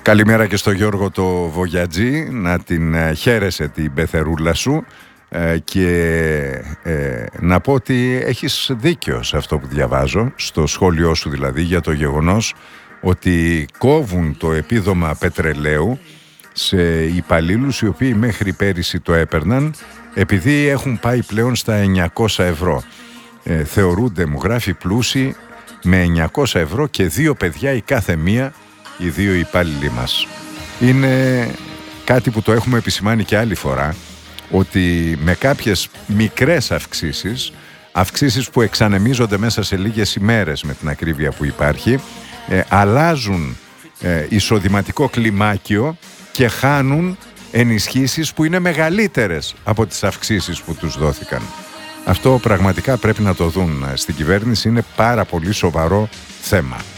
Καλημέρα και στο Γιώργο το Βογιατζή, να την χαίρεσαι την πεθερούλα σου και να πω ότι έχεις δίκιο σε αυτό που διαβάζω, στο σχόλιο σου δηλαδή, για το γεγονός ότι κόβουν το επίδομα πετρελαίου σε υπαλλήλους οι οποίοι μέχρι πέρυσι το έπαιρναν επειδή έχουν πάει πλέον στα 900 ευρώ. Θεωρούνται, μου γράφει, πλούσιοι με 900 ευρώ και 2 παιδιά η κάθε μία, οι 2 υπάλληλοι μας. Είναι κάτι που το έχουμε επισημάνει και άλλη φορά, ότι με κάποιες μικρές αυξήσεις που εξανεμίζονται μέσα σε λίγες ημέρες με την ακρίβεια που υπάρχει, αλλάζουν εισοδηματικό κλιμάκιο και χάνουν ενισχύσεις που είναι μεγαλύτερες από τις αυξήσεις που τους δόθηκαν. Αυτό πραγματικά πρέπει να το δουν στην κυβέρνηση, είναι πάρα πολύ σοβαρό θέμα.